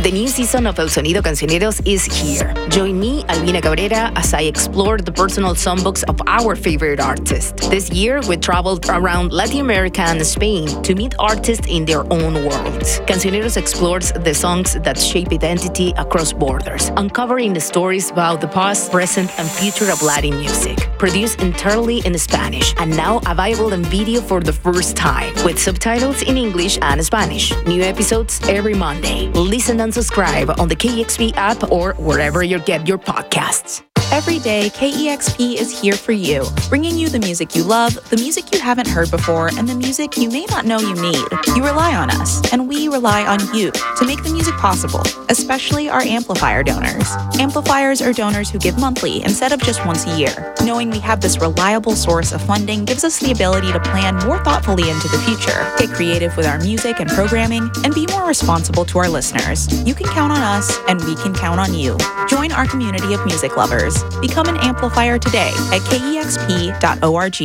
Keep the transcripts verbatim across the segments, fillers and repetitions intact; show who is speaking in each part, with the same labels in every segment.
Speaker 1: The new season of El Sonido Cancioneros is here. Join me, Albina Cabrera, as I explore the personal songbooks of our favorite artists. This year, we traveled around Latin America and Spain to meet artists in their own worlds. Cancioneros explores the songs that shape identity across borders, uncovering the stories about the past, present, and future of Latin music. Produced entirely in Spanish, and now available in video for the first time, with subtitles in English and Spanish. New episodes every Monday. Listen and subscribe on the K E X P app or wherever you get your podcasts.
Speaker 2: Every day, K E X P is here for you, bringing you the music you love, the music you haven't heard before, and the music you may not know you need. You rely on us, and we rely on you to make the music possible, especially our amplifier donors. Amplifiers are donors who give monthly instead of just once a year. Knowing we have this reliable source of funding gives us the ability to plan more thoughtfully into the future, get creative with our music and programming, and be more responsible to our listeners. You can count on us, and we can count on you. Join our community of music lovers. Become an amplifier today at K E X P dot org.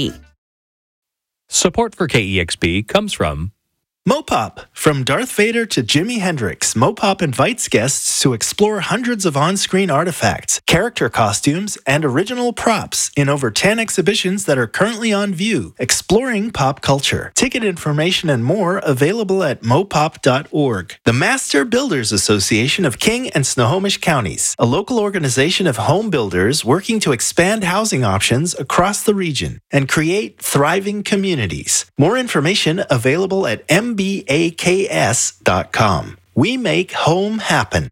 Speaker 3: Support for K E X P comes from
Speaker 4: Mopop. From Darth Vader to Jimi Hendrix, Mopop invites guests to explore hundreds of on-screen artifacts, character costumes, and original props in over ten exhibitions that are currently on view, exploring pop culture. Ticket information and more available at mopop dot org. The Master Builders Association of King and Snohomish Counties, a local organization of home builders working to expand housing options across the region and create thriving communities. More information available at m b a k s dot com. We make home happen.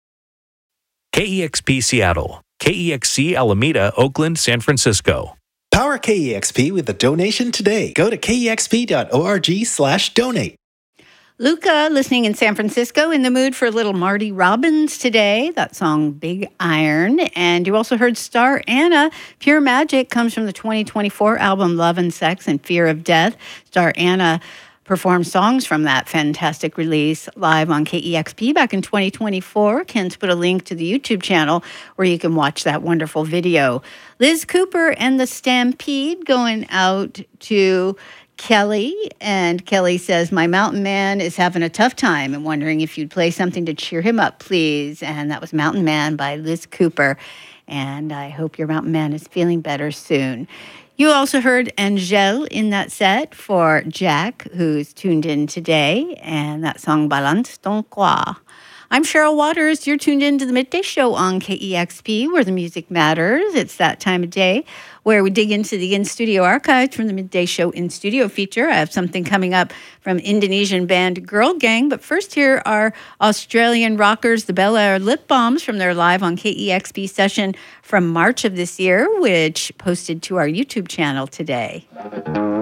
Speaker 3: K E X P Seattle, K E X C Alameda, Oakland, San Francisco.
Speaker 4: Power K E X P with a donation today. Go to k e x p dot org slash donate.
Speaker 5: Luca, listening in San Francisco, in the mood for a little Marty Robbins today. That song, Big Iron. And you also heard Star Anna. Pure Magic comes from the twenty twenty-four album Love and Sex and Fear of Death. Star Anna performed songs from that fantastic release live on K E X P back in twenty twenty-four. Ken's put a link to the YouTube channel where you can watch that wonderful video. Liz Cooper and the Stampede going out to Kelly, and Kelly says, my mountain man is having a tough time and wondering if you'd play something to cheer him up, please. And that was Mountain Man by Liz Cooper. And I hope your mountain man is feeling better soon. You also heard Angèle in that set for Jack, who's tuned in today, and that song Balance ton quoi. I'm Cheryl Waters. You're tuned in to the Midday Show on K E X P, where the music matters. It's that time of day where we dig into the in-studio archives from the Midday Show in-studio feature. I have something coming up from Indonesian band Girl Gang, but first here are Australian rockers, the Bel Air Lip Bombs, from their live on K E X P session from March of this year, which posted to our YouTube channel today.